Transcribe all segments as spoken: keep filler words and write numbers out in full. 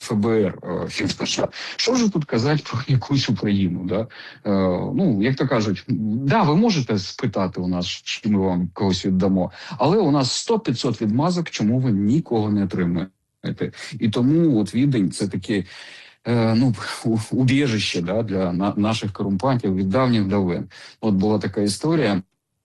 ФБР. Що, що вже тут казати про якусь Україну? Да? Ну, як то кажуть, да, ви можете спитати у нас, чи ми вам когось віддамо, але у нас сто-п'ятсот відмазок, чому ви нікого не отримаєте. І тому от Відень – це таке ну, убіжище, да, для на, наших корумпантів від давніх давен. От була така історія,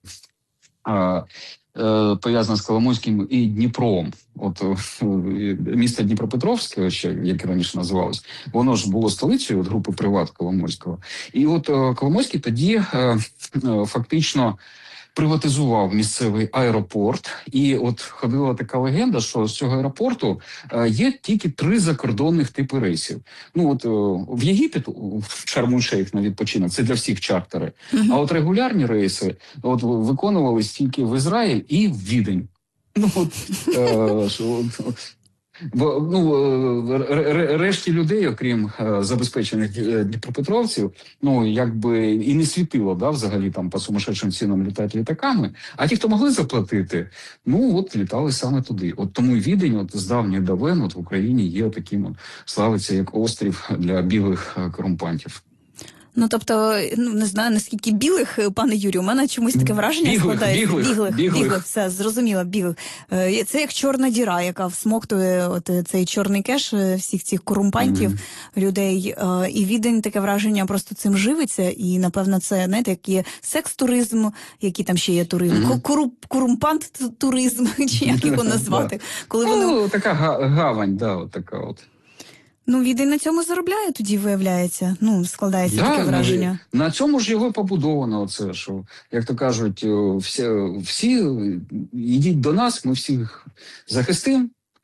а, е, пов'язана з Коломойським і Дніпром. От місто Дніпропетровське, ще, як раніше називалось, воно ж було столицею от, групи «Приват» Коломойського. І от Коломойський тоді е, фактично приватизував місцевий аеропорт. І от ходила така легенда, що з цього аеропорту е, є тільки три закордонних типи рейсів. Ну от е, в Єгипет, в Шарм-ель-Шейх на відпочинок, це для всіх чартери. Mm-hmm. А от регулярні рейси от виконувались тільки в Ізраїль і в Відень. Ну от, е, що, бо, ну, решті людей, окрім е, забезпечених дніпропетровців, ну, якби і не світило, да, взагалі там по сумасшедшим цінам літати літаками. А ті, хто могли заплатити, ну, от літали саме туди. От тому і Відень, от з давніх давен, от в Україні є таким, от, славиться як острів для білих корумпантів. Ну, тобто, ну, не знаю, наскільки білих, пане Юрію, у мене чомусь таке враження біглих, складається. Біглих, біглих, біглих. біглих, все, зрозуміло, біглих. Це як чорна діра, яка всмоктує от цей чорний кеш всіх цих корумпантів, mm-hmm. людей. І Відень, таке враження, просто цим живиться. І, напевно, це, знаєте, як є секс-туризм, який там ще є туризм, mm-hmm. Кору, корумпант-туризм, чи як його назвати. Коли ну, вони... така гавань, да, от така от. Ну, Відень на цьому заробляє тоді, виявляється. Ну, складається да, таке враження. Ну, на цьому ж його побудовано, оце, що, як то кажуть, всі, всі йдіть до нас, ми всіх захистимо,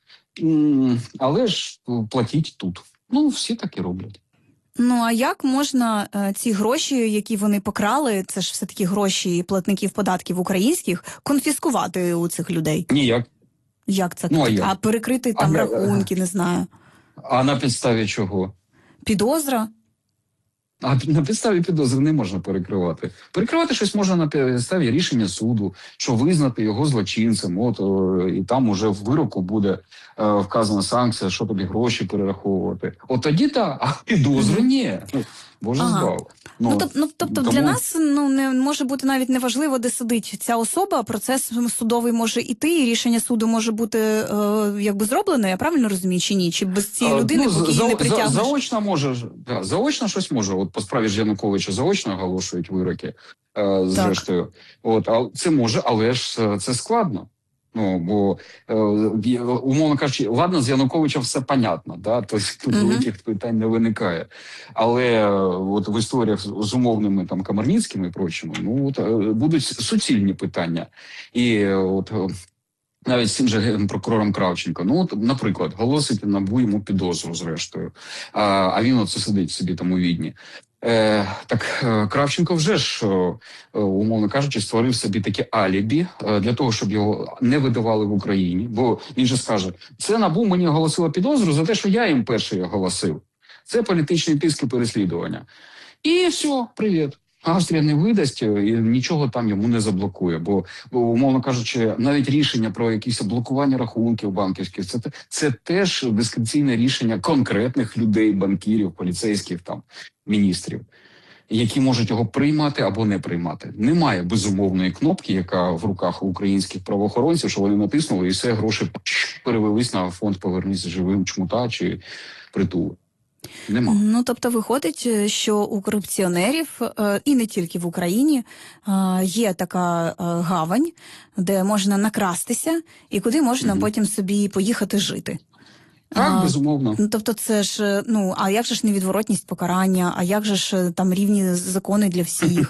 але ж платіть тут. Ну, всі так і роблять. Ну, а як можна е, ці гроші, які вони покрали, це ж все-таки гроші платників податків українських, конфіскувати у цих людей? Ніяк. Як це? Ну, а, а перекрити там а, рахунки, не знаю. А на підставі чого? Підозра? А на підставі підозри не можна перекривати. Перекривати щось можна на підставі рішення суду, що визнати його злочинцем. От, о, і там уже в вироку буде е, вказана санкція, що тобі гроші перераховувати. От тоді так, а підозри ні. Боже ага. збав. Ну, ну, тоб, ну, тобто тому... для нас ну, не може бути навіть неважливо, де сидить ця особа, процес судовий може іти, і рішення суду може бути е, якби зроблене, я правильно розумію, чи ні? Чи без цієї людини, ну, поки за, її не притягнеш? За, заочно може, да, заочно щось може. От по справі ж Януковича заочно оголошують вироки, е, зрештою. От, а це може, але ж це складно. Ну, бо, е, умовно кажучи, ладно, з Януковичем все понятно, да? Тобто тут uh-huh. великих питань не виникає. Але от в історіях з умовними там Комарницькими і прочими, ну, от, будуть суцільні питання. І от навіть з цим же генпрокурором Кравченко, ну, от, наприклад, голосить НАБУ йому підозру, зрештою, а, а він оце сидить собі там у Відні. Е, так Кравченко вже ж, умовно кажучи, створив собі таке алібі для того, щоб його не видавали в Україні. Бо він же скаже, це НАБУ мені оголосило підозру за те, що я їм перший оголосив. Це політичний тиск і переслідування. І все, привіт. Австрія не видасть і нічого там йому не заблокує. Бо, бо умовно кажучи, навіть рішення про якісь блокування рахунків банківських, це, це теж дискреційне рішення конкретних людей, банкірів, поліцейських, там, міністрів, які можуть його приймати або не приймати. Немає безумовної кнопки, яка в руках українських правоохоронців, що вони натиснули і все, гроші перевелись на фонд «Повернись живим» Чмута чи Притули. Нема. Ну, тобто виходить, що у корупціонерів, і не тільки в Україні, є така гавань, де можна накрастися і куди можна mm-hmm. потім собі поїхати жити. Так, а, безумовно. Ну, тобто це ж, ну, а як же ж невідворотність покарання, а як же ж там рівні закони для всіх?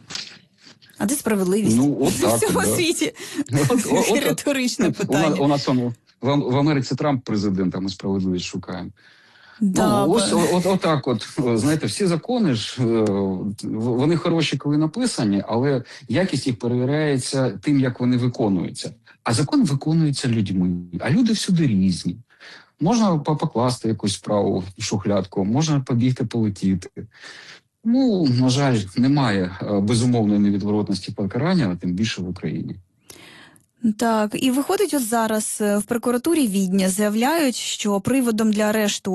А де справедливість? Ну, от так, в цьому да. світі? Риторичне питання. У нас, у нас в, в Америці Трамп президент, а ми справедливість шукаємо. Да, ну, ось от, от так от, знаєте, всі закони ж, вони хороші, коли написані, але якість їх перевіряється тим, як вони виконуються. А закон виконується людьми, а люди всюди різні. Можна покласти якусь справу в шухлядку, можна побігти, полетіти. Ну, на жаль, немає безумовної невідворотності покарання, тим більше в Україні. Так, і виходить, от зараз в прокуратурі Відня заявляють, що приводом для арешту